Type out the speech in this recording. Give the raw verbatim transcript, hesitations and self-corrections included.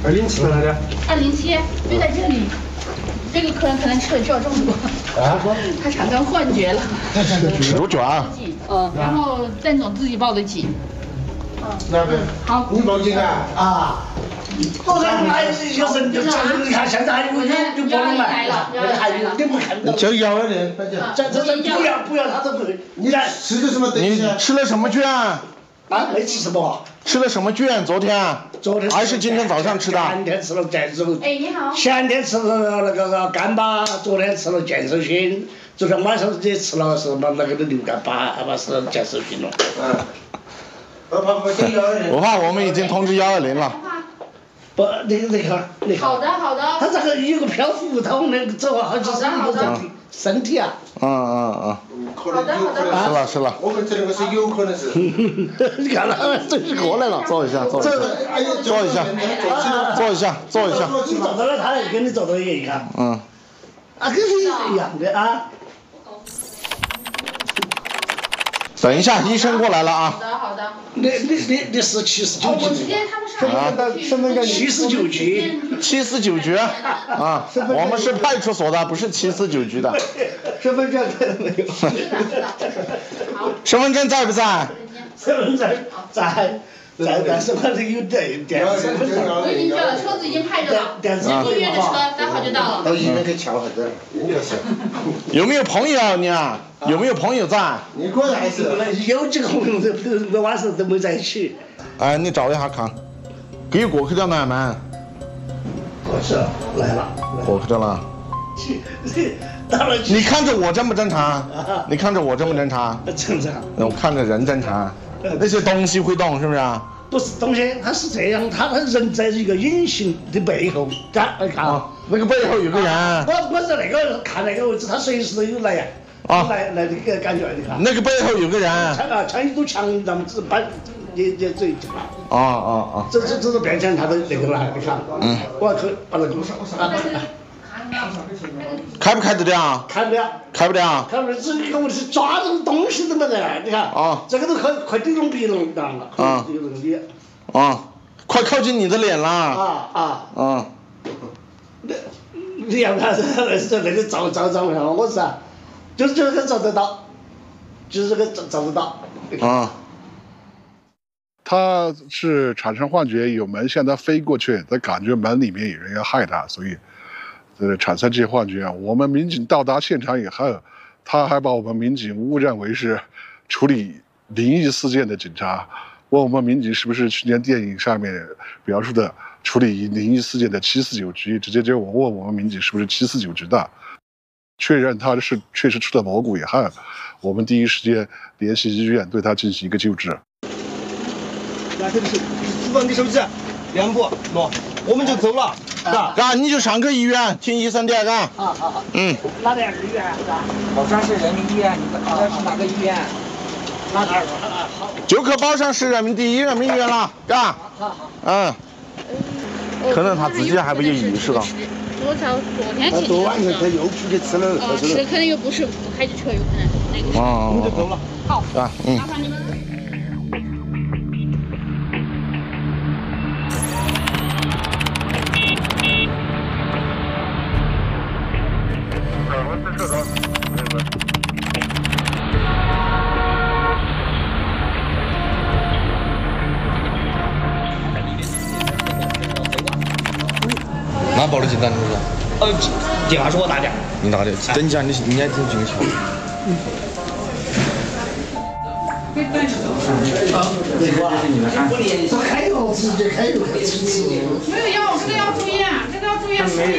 二零七来的。 二零七就在这里，这个客人可能吃了只有这么多。啊？他产生幻觉了。 猪卷。 嗯，然后邓总自己报的警。 嗯，那边。好，你报警啊？啊。 昨天还有一个人就讲，你看现在还有有有报了没？还有你没看到？ 就幺二零， 这这这不要不要他都不会。你来吃的什么东西？ 你吃了什么卷？ 啊，没吃什么？ 吃了什么卷？昨天？ 昨天还是今天早上吃的？ 前天吃了健身。 哎，你好。 前天吃了那个干巴，昨天吃了健身锌，昨天晚上也吃了什么那个的牛干巴，还把是健身锌了。 嗯。我怕我幺二零。 我怕我们已经通知幺二零了。 不，那个那个那个。 好的好的。 他这个有个漂浮，他往那个走好几十米的身体啊。 嗯嗯嗯。好的好的。 是了是了。 我们这个是有可能是。 你看他真是过来了。 坐一下坐一下。坐一下。坐一下坐一下。 你坐到了，他也跟你坐到一样。 嗯。 啊，跟你一样的啊。 等一下，医生过来了啊！ 好的好的。 你你你你是七十九我局。 直接他们上啊， 身份证七十九局。 七四九局啊，我们是派出所的，不是七四九局的。 身份证带了没有？ 身份证在不在？ 身份证在。 在但是我这有电电子身份证。 我已经叫了，车子已经派着了，一个月的车，待会就到了。 到医院去瞧下子，应该是。 有没有朋友你啊？有没有朋友在？ 你过来还是？ 有几个朋友都都晚上都没在一起。 哎，你找一下看，给过去掉哪门？ 过去了，来了。 过去掉了。你看着我正不正常？你看着我正不正常？ 正常。 我看着人正常。 那些东西会动是不是啊？ 不是东西，它是这样，它它人在一个隐形的背后，看，看啊， 那个背后有个人。 我我在那个看那个位置，他随时都有来呀，啊，来来那个感觉，你看。 那个背后有个人。 枪啊，枪一堵墙，咱们只搬也也这一句嘛。 啊啊啊！ 这这这是变成他的那个了，你看。嗯。我要去把那个啊。 开不开得掉？ 开不了， 开不了。 开不了，这个问题是抓这个东西都没得，你看。啊。这个都快快顶拢鼻窿，知道吗？啊。有那个脸。 啊，快靠近你的脸了。 啊啊。啊。那，你要看那是那个照照照相，我是啊，就是这个照得到，就是这个照照得到。啊。 他是产生幻觉，有门向他飞过去，他感觉门里面有人要害他，所以。 呃，产生这些幻觉。我们民警到达现场以后，他还把我们民警误认为是处理灵异事件的警察，问我们民警是不是去年电影上面描述的处理灵异事件的七四九局，直接就我问我们民警是不是七四九局的，确认他是确实出了蘑菇以后，我们第一时间联系医院对他进行一个救治。 来，这个是释放你手机，两步喏，我们就走了。 啊，啊，你就上个医院听医生的，嘎。啊好好。 嗯。 哪点是医院是吧？ 宝山市人民医院，你这是哪个医院？ 哪点？啊好。 就去宝山市人民第一人民医院了，嘎。 好好。 嗯。可能他自己还没有意识到。 我早昨天去。 昨晚上他又出去吃了。 哦，吃的可能又不是海底车，有可能是那个。 哦。 我们就走了。 好。 啊，嗯。 麻烦你们。 哪报的警单？你说？ 呃，电话是我打的。 你打的？等一下，你你也听进去。嗯。 这开药直接开药， 没有药，这个要住院，这个要住院输液。